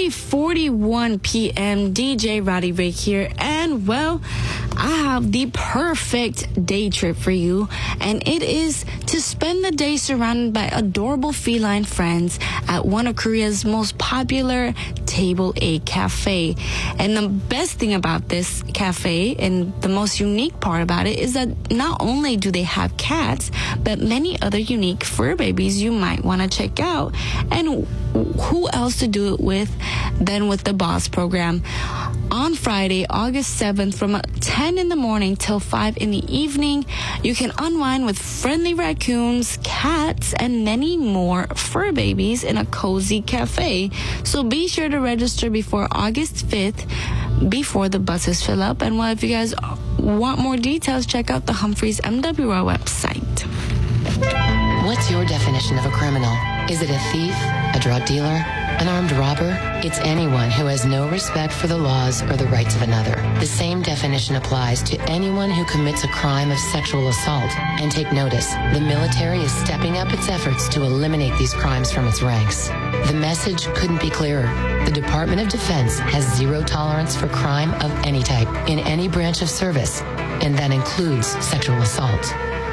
3:41 p.m. DJ Roddy Rick here, and well, I have the perfect day trip for you, and it is to spend the day surrounded by adorable feline friends at one of Korea's most popular Table A cafe. And the best thing about this cafe, and the most unique part about it, is that not only do they have cats, but many other unique fur babies you might want to check out. And who else to do it with than with the Boss program? On Friday, August 7th, from 10 in the morning till 5 in the evening, you can unwind with friendly raccoons, cats, and many more fur babies in a cozy cafe. So be sure to register before August 5th, before the buses fill up. And well, if you guys want more details, check out the Humphreys MWR website. What's your definition of a criminal? Is it a thief, a drug dealer, an armed robber? It's anyone who has no respect for the laws or the rights of another. The same definition applies to anyone who commits a crime of sexual assault. And take notice, the military is stepping up its efforts to eliminate these crimes from its ranks. The message couldn't be clearer. The Department of Defense has zero tolerance for crime of any type in any branch of service, and that includes sexual assault.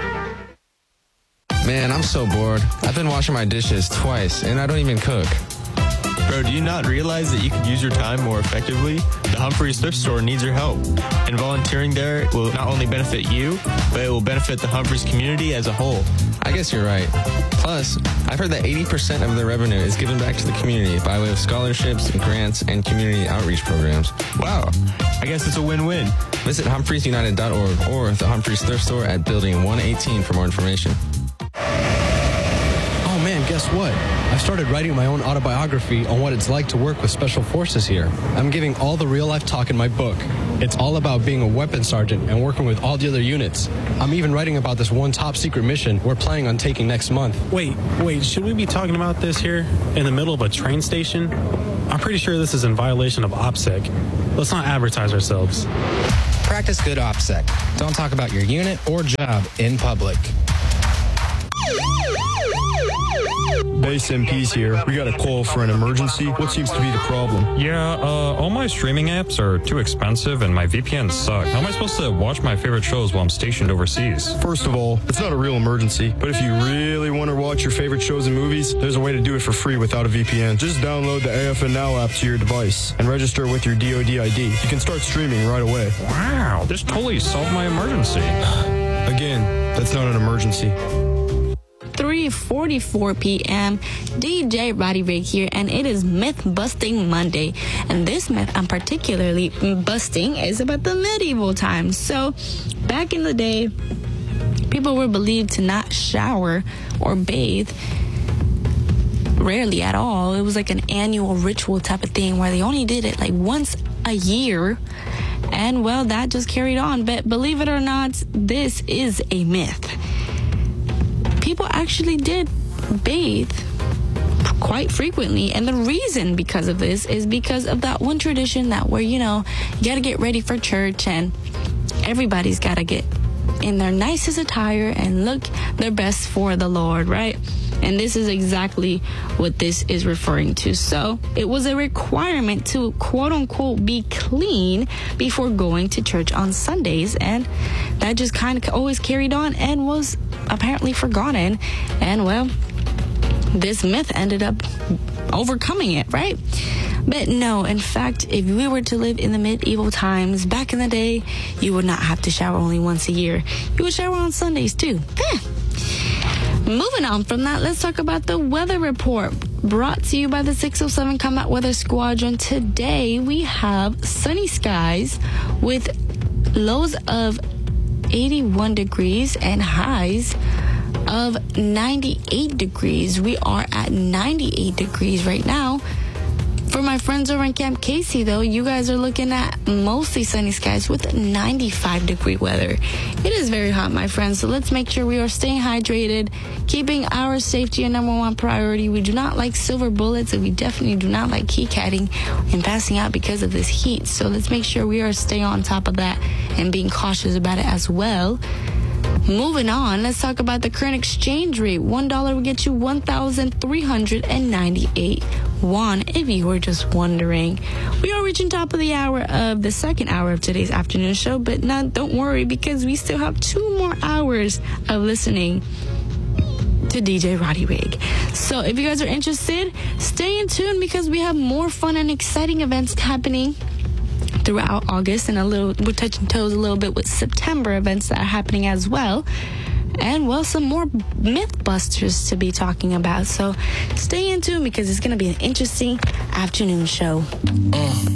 Man, I'm so bored. I've been washing my dishes twice, and I don't even cook. Bro, do you not realize that you could use your time more effectively? The Humphreys Thrift Store needs your help. And volunteering there will not only benefit you, but it will benefit the Humphreys community as a whole. I guess you're right. Plus, I've heard that 80% of their revenue is given back to the community by way of scholarships, grants, and community outreach programs. Wow, I guess it's a win-win. Visit HumphreysUnited.org or the Humphreys Thrift Store at Building 118 for more information. Oh man, guess what? I've started writing my own autobiography on what it's like to work with Special Forces here. I'm giving all the real-life talk in my book. It's all about being a weapons sergeant and working with all the other units. I'm even writing about this one top-secret mission we're planning on taking next month. Wait, should we be talking about this here in the middle of a train station? I'm pretty sure this is in violation of OPSEC. Let's not advertise ourselves. Practice good OPSEC. Don't talk about your unit or job in public. Base MP's here. We got a call for an emergency. What seems to be the problem? Yeah, all my streaming apps are too expensive and my VPNs suck. How am I supposed to watch my favorite shows while I'm stationed overseas? First of all, it's not a real emergency, but if you really want to watch your favorite shows and movies, there's a way to do it for free without a VPN. Just download the AFN Now app to your device and register with your DoD ID. You can start streaming right away. Wow, this totally solved my emergency. Again, that's not an emergency. 3:44 p.m. DJ Roddy Rick here, and it is Myth Busting Monday. And this myth I'm particularly busting is about the medieval times. So, back in the day, people were believed to not shower or bathe rarely at all. It was like an annual ritual type of thing where they only did it like once a year. And well, that just carried on. But believe it or not, this is a myth. People actually did bathe quite frequently, and the reason because of this is because of that one tradition that where, you gotta get ready for church and everybody's gotta get in their nicest attire and look their best for the Lord, right? And this is exactly what this is referring to. So it was a requirement to quote unquote be clean before going to church on Sundays, and that just kind of always carried on and was apparently forgotten. And well, this myth ended up overcoming it, right? But no, in fact, if we were to live in the medieval times, back in the day, you would not have to shower only once a year. You would shower on Sundays too. Moving on from that, let's talk about the weather report brought to you by the 607 Combat Weather Squadron. Today, we have sunny skies with lows of 81 degrees and highs of 98 degrees. We are at 98 degrees right now. For my friends over in Camp Casey, though, you guys are looking at mostly sunny skies with 95-degree weather. It is very hot, my friends, so let's make sure we are staying hydrated, keeping our safety a number one priority. We do not like silver bullets, and we definitely do not like keycatting and passing out because of this heat. So let's make sure we are staying on top of that and being cautious about it as well. Moving on, let's talk about the current exchange rate. $1 will get you 1,398 Juan, if you were just wondering. We are reaching top of the hour of the second hour of today's afternoon show, but don't worry, because we still have 2 more hours of listening to DJ Roddy Rig. So if you guys are interested, stay in tune, because we have more fun and exciting events happening throughout August, and we're touching toes a little bit with September events that are happening as well. And, well, some more Mythbusters to be talking about. So stay in tune, because it's going to be an interesting afternoon show.